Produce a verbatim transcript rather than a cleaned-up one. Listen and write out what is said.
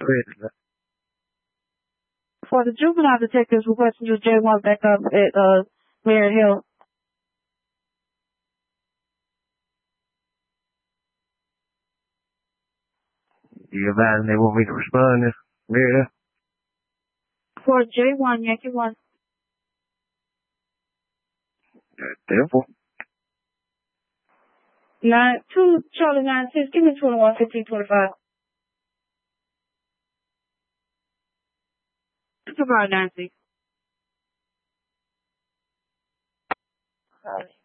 For the juvenile detectives requesting use J one back up at uh Mary Hill. You advise they want me to respond to Mary Hill? For J one, Yankee one. Therefore. Nine two Charlie nine six, give me twenty one fifteen twenty five. Provide Nancy. Sorry.